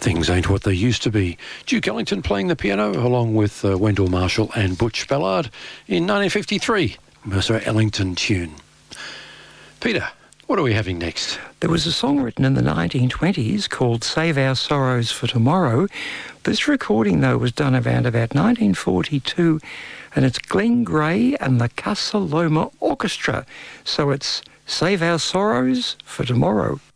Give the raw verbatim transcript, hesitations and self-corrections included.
Things ain't what they used to be. Duke Ellington playing the piano along with uh, Wendell Marshall and Butch Ballard in nineteen fifty-three. Mercer Ellington tune. Peter, what are we having next? There was a song written in the nineteen twenties called Save Our Sorrows for Tomorrow. This recording, though, was done around about nineteen forty-two, and it's Glenn Gray and the Casa Loma Orchestra. So it's Save Our Sorrows for Tomorrow.